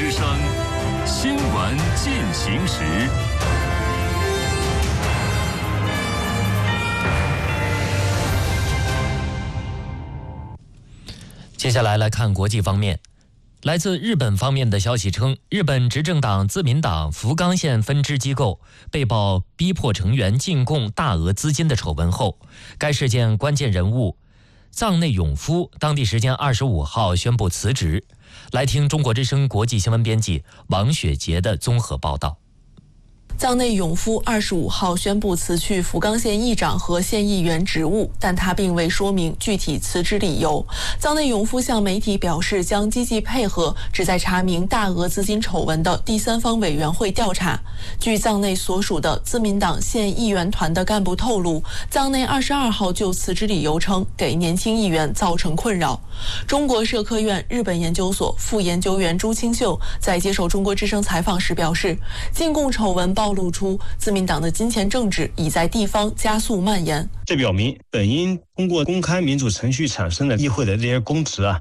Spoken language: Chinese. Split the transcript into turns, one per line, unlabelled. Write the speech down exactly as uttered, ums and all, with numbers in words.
之声新闻进行时。
接下来来看国际方面。来自日本方面的消息称，日本执政党自民党福冈县分支机构被曝逼迫成员进贡大额资金的丑闻后，该事件关键人物藏内永夫当地时间二十五号宣布辞职。来听中国之声国际新闻编辑王雪杰的综合报道。
藏内永夫二十五号宣布辞去福冈县议长和县议员职务，但他并未说明具体辞职理由。藏内永夫向媒体表示，将积极配合旨在查明大额资金丑闻的第三方委员会调查。据藏内所属的自民党县议员团的干部透露，藏内二十二号就辞职理由称，给年轻议员造成困扰。中国社科院日本研究所副研究员朱清秀在接受中国之声采访时表示，进贡丑闻暴露出自民党的金钱政治已在地方加速蔓延。
这表明本应通过公开民主程序产生的议会的这些公职啊，